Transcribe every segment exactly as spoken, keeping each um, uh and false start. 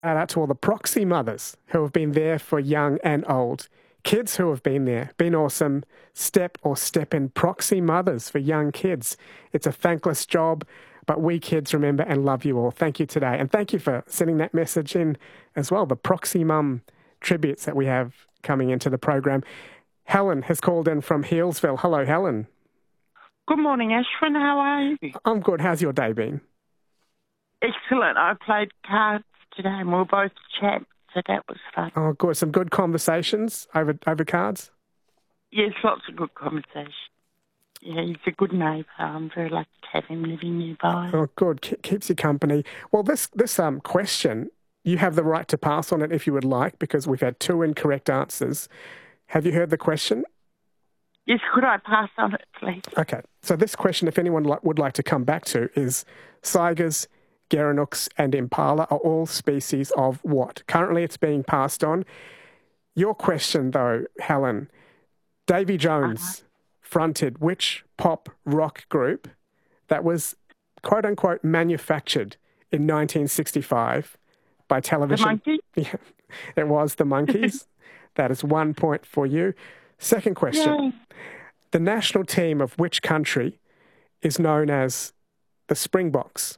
Shout out to all the proxy mothers who have been there for young and old. Kids who have been there, been awesome. Step or step in proxy mothers for young kids. It's a thankless job, but we kids remember and love you all. Thank you today. And thank you for sending that message in as well, the proxy mum tributes that we have coming into the program. Helen has called in from Healesville. Hello, Helen. Good morning, Ashwin. How are you? I'm good. How's your day been? Excellent. I played cards today and we were both chat, so that was fun. Oh, good. Some good conversations over over cards? Yes, lots of good conversation. Yeah, he's a good neighbour. I'm very lucky to have him living nearby. Oh, good. Ke- keeps you company. Well, this this um question, you have the right to pass on it if you would like, because we've had two incorrect answers. Have you heard the question? Yes, could I pass on it, please? Okay. So this question, if anyone li- would like to come back to, is Saigas, Gerenux and Impala are all species of what? Currently it's being passed on. Your question, though, Helen, Davy Jones uh-huh. fronted which pop rock group that was, quote-unquote, manufactured in nineteen sixty-five by television? The Monkees? Yeah, it was the Monkees. That is one point for you. Second question. Yay. The national team of which country is known as the Springboks?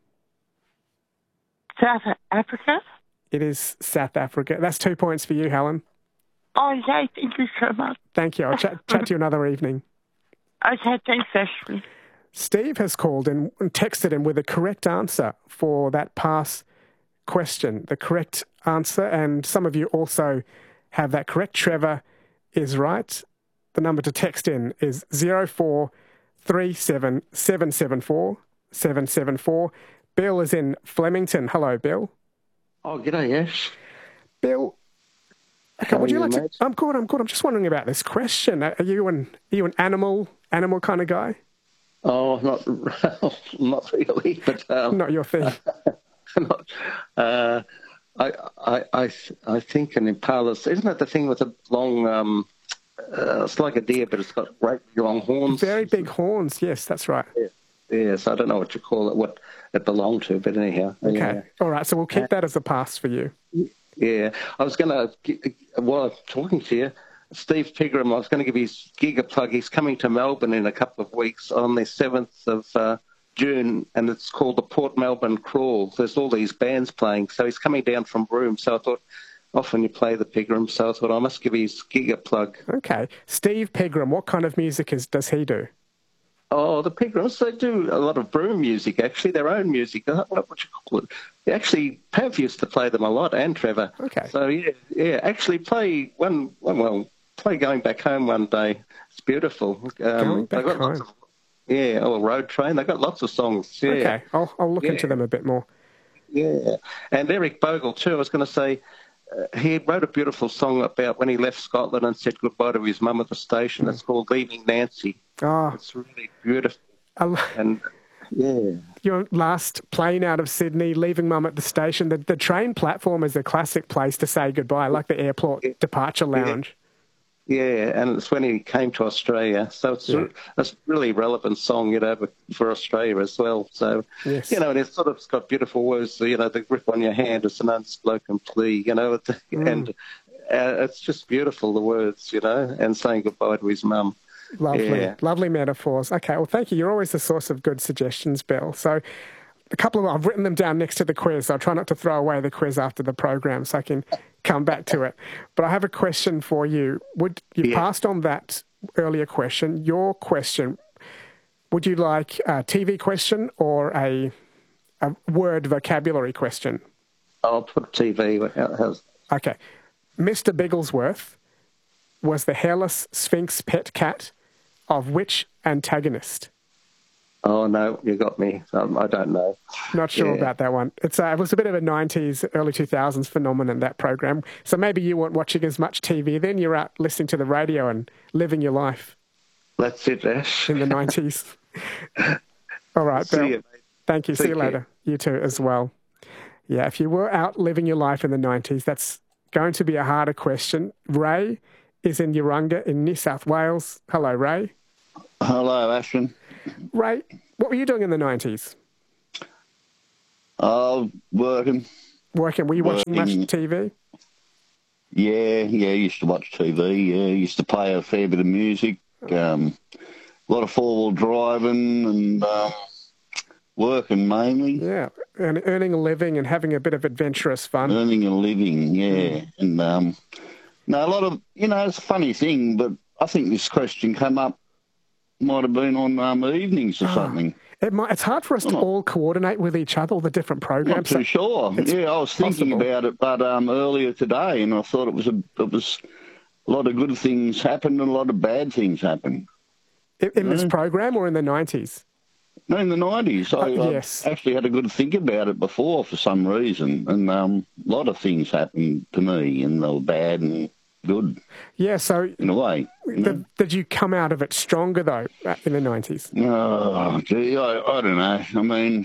South Africa? It is South Africa. That's two points for you, Helen. Oh, yay. Thank you so much. Thank you. I'll chat, chat to you another evening. Okay, thanks, Ashley. Steve has called in and texted in with a correct answer for that pass question, the correct answer, and some of you also have that correct. Trevor is right. The number to text in is zero four three seven seven seven four seven seven four. Bill is in Flemington. Hello, Bill. Oh, g'day, Ash. Bill, okay, would you, you like mate? to... I'm good, I'm good. I'm just wondering about this question. Are you an, are you an animal, animal kind of guy? Oh, not not really, but... Um, not your thing. not, uh, I, I, I, I think an impala... Isn't that the thing with the long... Um, uh, it's like a deer, but it's got great long horns. Very big horns, yes, that's right. Yeah. Yes, I don't know what you call it, what it belonged to, but anyhow. Okay, yeah. All right, so we'll keep that as a pass for you. Yeah, I was going to, while I'm talking to you, Steve Pigram, I was going to give his giga plug. He's coming to Melbourne in a couple of weeks on the seventh of uh, June, and it's called the Port Melbourne Crawl. There's all these bands playing, so he's coming down from Broome, so I thought, often you play the Pigram, so I thought I must give his giga plug. Okay. Steve Pigram, what kind of music is does he do? Oh, the Pigrams, they do a lot of Broome music, actually, their own music. I don't know what you call it. They actually, Pav used to play them a lot, and Trevor. Okay. So, yeah, yeah, actually play one, well, play Going Back Home one day. It's beautiful. Um, Going Back got Home. Lots of, yeah, or Road Train. They've got lots of songs. Yeah. Okay, I'll, I'll look yeah. into them a bit more. Yeah, and Eric Bogle, too, I was going to say, Uh, he wrote a beautiful song about when he left Scotland and said goodbye to his mum at the station. Mm. It's called Leaving Nancy. Oh. It's really beautiful. L- and, yeah. Your last plane out of Sydney, leaving mum at the station, the, the train platform is a classic place to say goodbye, like the airport yeah. departure lounge. Yeah. yeah, and it's when he came to Australia. So it's yeah. a, a really relevant song, you know, for Australia as well. So, yes. you know, and it's sort of it's got beautiful words, you know, the grip on your hand is an unspoken plea, you know, mm. and uh, it's just beautiful, the words, you know, and saying goodbye to his mum. Lovely, yeah. lovely metaphors. Okay, well, thank you. You're always the source of good suggestions, Bill. So a couple of, I've written them down next to the quiz. I'll try not to throw away the quiz after the program so I can come back to it. But I have a question for you. Would you yeah. passed on that earlier question? Your question, would you like a T V question or a, a word vocabulary question? I'll put T V. How's... Okay. Mister Bigglesworth was the hairless Sphinx pet cat of which antagonist? Oh, no, you got me. Um, I don't know. Not sure yeah. about that one. It's uh, It was a bit of a nineties, early two thousands phenomenon, that program. So maybe you weren't watching as much T V then. You're out listening to the radio and living your life. That's it, Ash. In the nineties. All right, See Bill. you, mate. Thank you. Take See you later. Care. You too as well. Yeah, if you were out living your life in the nineties, that's going to be a harder question. Ray is in Urunga in New South Wales. Hello, Ray. Hello, Ashwin. Ray, what were you doing in the nineties? Uh, working. Working, were you watching much Working. T V? Yeah, yeah, I used to watch T V, yeah. I used to play a fair bit of music, um, a lot of four-wheel driving and um, working mainly. Yeah, and earning a living and having a bit of adventurous fun. Earning a living, yeah. And, um, no, a lot of, you know, it's a funny thing, but I think this question came up, might have been on um, evenings or something. It might, it's hard for us to not- all coordinate with each other, all the different Not programs. too So- sure. it's Yeah, I was thinking possible. about it, but um, earlier today, and I thought it was a, it was a lot of good things happened and a lot of bad things happened. in, in this program or in the nineties? No, in the nineties, I, Uh, yes. I actually had a good think about it before for some reason, and um, a lot of things happened to me, and they were bad and good Yeah, so in a way. You know? did, did you come out of it stronger, though, uh, in the nineties? Oh, gee, I, I don't know. I mean,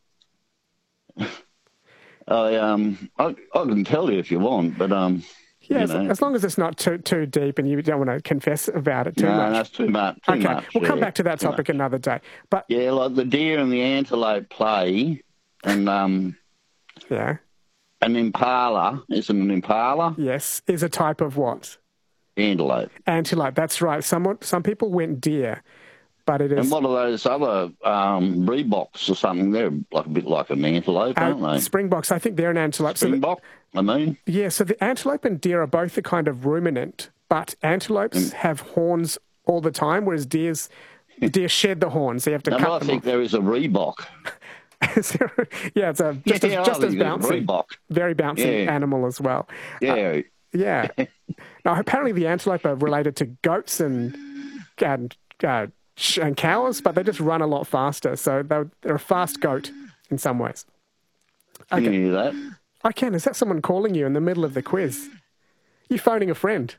I um, I, I can tell you if you want, but um, Yeah, you as, know. as long as it's not too too deep and you don't want to confess about it too no, much. that's too much. Too Okay, much, we'll come yeah, back to that too topic much. another day. But Yeah, like the deer and the antelope play, and um, yeah, an impala isn't an impala yes, is a type of what? antelope. Antelope. That's right. Some some people went deer, but it is And what are those other um, Reeboks or something? They're like a bit like an antelope, uh, aren't they? springboks. I think they're an antelope. So the- Springbok, I mean. yeah, so the antelope and deer are both a kind of ruminant, but antelopes have horns all the time, whereas deers deer shed the horns, so you have to And cut I them think off. there is a Reebok. Is there- yeah, it's a just Yeah, as, I just as think there's a bouncy, Reebok. very bouncy Yeah. animal as well. Yeah. Yeah. Now, apparently the antelope are related to goats and and, uh, sh- and cows, but they just run a lot faster. So they're, they're a fast goat in some ways. Can Okay. you hear that? I can. Is that someone calling you in the middle of the quiz? You phoning a friend?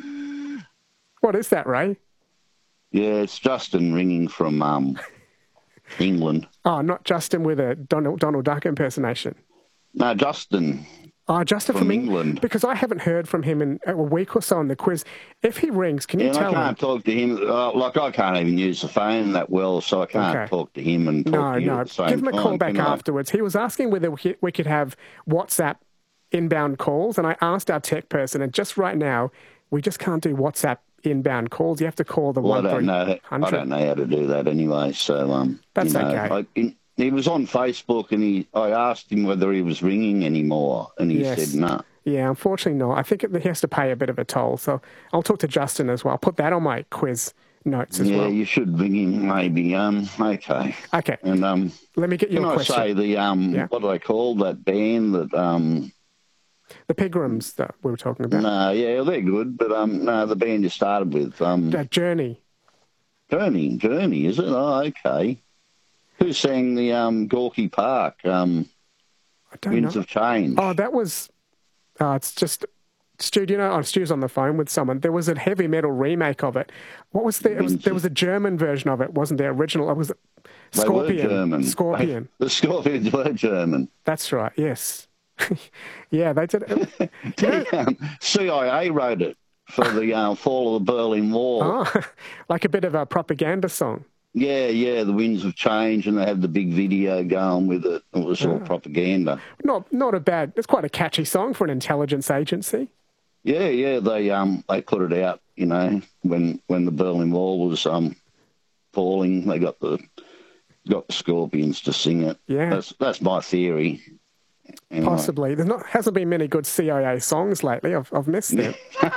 What is that, Ray? Yeah, it's Justin ringing from um, England. Oh, not Justin with a Donald, Donald Duck impersonation. No, Justin. Oh, Justin from, From Eng- England. Because I haven't heard from him in a week or so on the quiz. If he rings, can you Yeah, and I tell him? can't talk to him. Uh, like, I can't even use the phone that well, so I can't Okay. talk to him and talk No, to you no. at the same Give him a time, call back can I? afterwards. He was asking whether we we could have WhatsApp inbound calls, and I asked our tech person, and just right now, we just can't do WhatsApp inbound calls. You have to call the Well, I one don't three know. I hundred. don't know how to do that anyway. So, um, That's you know, okay. I, he, he was on Facebook, and he. I asked him whether he was ringing anymore, and he Yes. said no. Yeah, unfortunately not. I think it, he has to pay a bit of a toll, so I'll talk to Justin as well. I'll put that on my quiz notes as Yeah, well. you should ring him maybe. Um, okay. Okay, And um, let me get can your I question. say the um, Yeah. what do they call that band that um. The Pigrams that we were talking about. No, yeah, they're good, but um, no, the band you started with, um, Uh, Journey. Journey, Journey, is it? Oh, okay. Who sang the um, Gorky Park, um, I don't Winds know. of Change? Oh, that was. Uh, it's just. Stu, do you know? Oh, Stu's on the phone with someone. There was a heavy metal remake of it. What was the? It was, Winds there of- was a German version of it, wasn't there? Original. It was They Scorpion. were German. Scorpion. They- the Scorpions were German. That's right. Yes. yeah, they did. It. You know, Um, C I A wrote it for the uh, fall of the Berlin Wall. oh, like a bit of a propaganda song. Yeah, yeah, the Winds of Change, and they had the big video going with it. It was all propaganda. Not not a bad. It's quite a catchy song for an intelligence agency. Yeah, yeah, they um they put it out, you know, when when the Berlin Wall was um falling. They got the got the Scorpions to sing it. Yeah. that's that's my theory. Anyway. Possibly. There's not hasn't been many good C I A songs lately. I've I've missed them.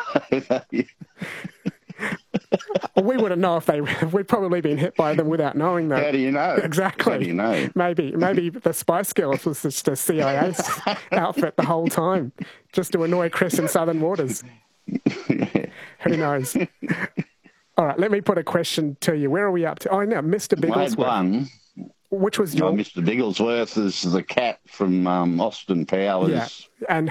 Well, we wouldn't know if they. We'd probably been hit by them without knowing How that. do you know? Exactly. How do you know? Maybe maybe the Spice Girls was just a C I A outfit the whole time, just to annoy Chris in Southern Waters. Who knows? All right, let me put a question to you. Where are we up to? Oh, no, Mister I had Bigglesworth. one. Which was your Oh, Mister Bigglesworth is the cat from um, Austin Powers. yeah? And